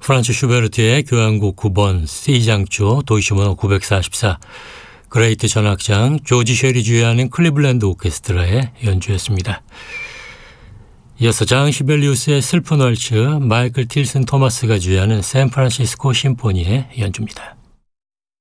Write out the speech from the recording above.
프란츠 슈베르트의 교향곡 9번 C장조 도이치모노 944 그레이트 전악장 조지 쉐리 주연하는 클리블랜드 오케스트라의 연주였습니다. 이어서 장 시벨리우스의 슬픈 왈츠 마이클 틸슨 토마스가 주연하는 샌프란시스코 심포니의 연주입니다.